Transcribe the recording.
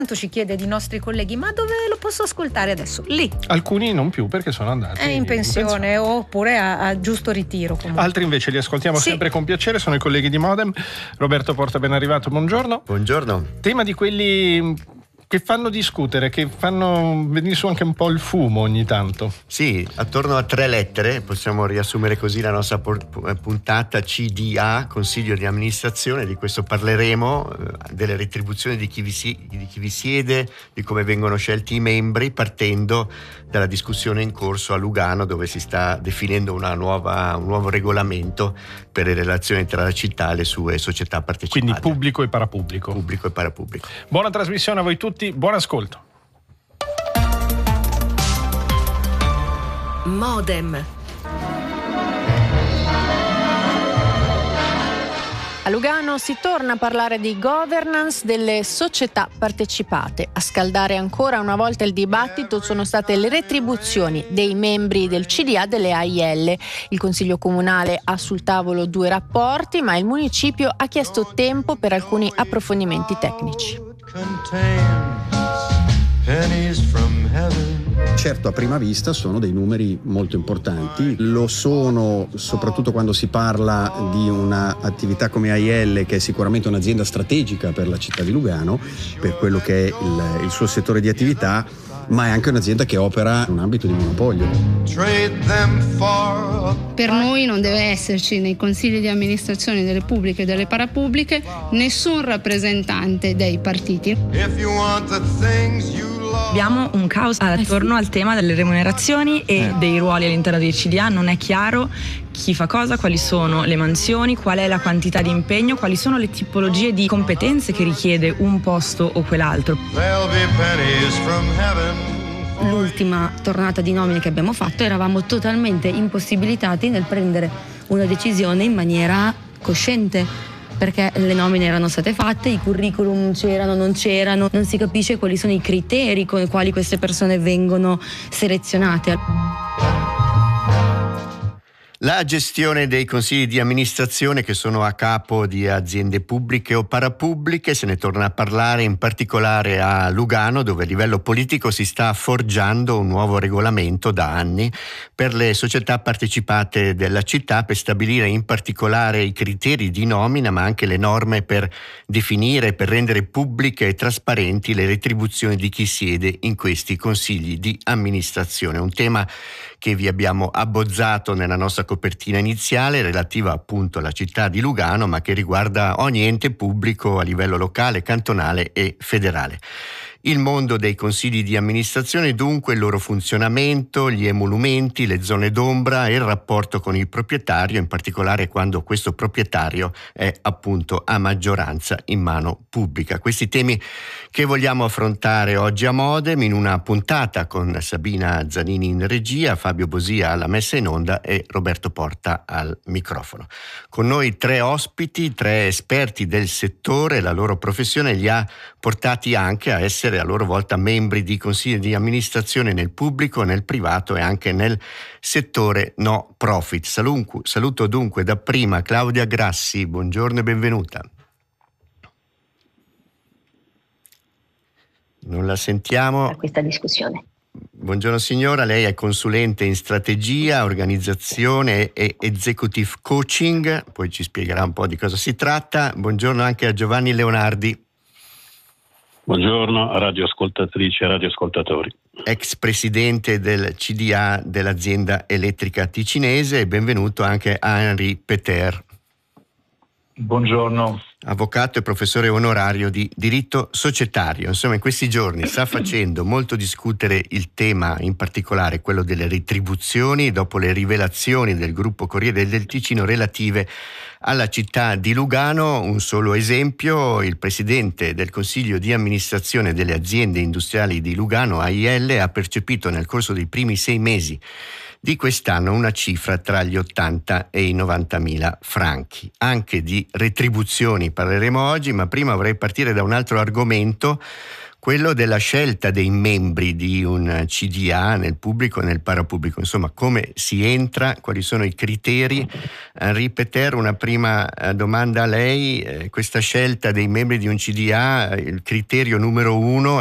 Ci chiede di nostri colleghi: ma dove lo posso ascoltare adesso? Lì. Alcuni non più perché sono andati In pensione oppure a giusto ritiro comunque. Altri invece li ascoltiamo sempre con piacere, sono i colleghi di Modem. Roberto Porta, ben arrivato, buongiorno. Buongiorno. Tema di quelli che fanno discutere, che fanno venire su anche un po' il fumo ogni tanto. Sì, attorno a 3 lettere, possiamo riassumere così la nostra puntata, CDA, Consiglio di amministrazione. Di questo parleremo, delle retribuzioni di chi vi siede, di come vengono scelti i membri, partendo dalla discussione in corso a Lugano, dove si sta definendo un nuovo regolamento per le relazioni tra la città e le sue società partecipate. Quindi pubblico e parapubblico. Pubblico e parapubblico. Buona trasmissione a voi tutti, buon ascolto. Modem. A Lugano si torna a parlare di governance delle società partecipate. A scaldare ancora una volta il dibattito sono state le retribuzioni dei membri del CDA delle AIL. Il Consiglio Comunale ha sul tavolo 2 rapporti, ma il municipio ha chiesto tempo per alcuni approfondimenti tecnici. Certo, a prima vista sono dei numeri molto importanti, lo sono soprattutto quando si parla di un'attività come AIL, che è sicuramente un'azienda strategica per la città di Lugano, per quello che è il suo settore di attività, ma è anche un'azienda che opera in un ambito di monopolio. Per noi non deve esserci nei consigli di amministrazione delle pubbliche e delle parapubbliche nessun rappresentante dei partiti. Abbiamo un caos attorno al tema delle remunerazioni e dei ruoli all'interno del CDA. Non è chiaro chi fa cosa, quali sono le mansioni, qual è la quantità di impegno, quali sono le tipologie di competenze che richiede un posto o quell'altro. L'ultima tornata di nomine che abbiamo fatto eravamo totalmente impossibilitati nel prendere una decisione in maniera cosciente, perché le nomine erano state fatte, i curriculum c'erano, non c'erano, non si capisce quali sono i criteri con i quali queste persone vengono selezionate. La gestione dei consigli di amministrazione che sono a capo di aziende pubbliche o parapubbliche, se ne torna a parlare in particolare a Lugano, dove a livello politico si sta forgiando un nuovo regolamento da anni per le società partecipate della città, per stabilire in particolare i criteri di nomina, ma anche le norme per definire, per rendere pubbliche e trasparenti le retribuzioni di chi siede in questi consigli di amministrazione. Un tema che vi abbiamo abbozzato nella nostra copertina iniziale, relativa appunto alla città di Lugano, ma che riguarda ogni ente pubblico a livello locale, cantonale e federale. Il mondo dei consigli di amministrazione, dunque, il loro funzionamento, gli emolumenti, le zone d'ombra e il rapporto con il proprietario, in particolare quando questo proprietario è appunto a maggioranza in mano pubblica. Questi temi che vogliamo affrontare oggi a Modem in una puntata con Sabina Zanini in regia, Fabio Bosia alla messa in onda e Roberto Porta al microfono. Con noi 3 ospiti, 3 esperti del settore. La loro professione li ha portati anche a essere a loro volta membri di consigli di amministrazione nel pubblico, nel privato e anche nel settore no profit. Saluto dunque dapprima Claudia Grassi, buongiorno e benvenuta. Non la sentiamo. Per questa discussione. Buongiorno signora, lei è consulente in strategia, organizzazione e executive coaching, poi ci spiegherà un po' di cosa si tratta. Buongiorno anche a Giovanni Leonardi. Buongiorno a radioascoltatrici e radioascoltatori. Ex presidente del CDA dell'azienda elettrica ticinese, e benvenuto anche a Henri Peter. Buongiorno. Avvocato e professore onorario di diritto societario. Insomma, in questi giorni sta facendo molto discutere il tema, in particolare quello delle retribuzioni, dopo le rivelazioni del gruppo Corriere del Ticino relative alla città di Lugano. Un solo esempio: il presidente del consiglio di amministrazione delle aziende industriali di Lugano, AIL, ha percepito nel corso dei primi 6 mesi di quest'anno una cifra tra gli 80 e i 90.000 franchi. Anche di retribuzioni parleremo oggi, ma prima vorrei partire da un altro argomento, quello della scelta dei membri di un CDA nel pubblico e nel parapubblico. Insomma, come si entra, quali sono i criteri. Henri Peter, una prima domanda a lei. Questa scelta dei membri di un CDA, il criterio numero 1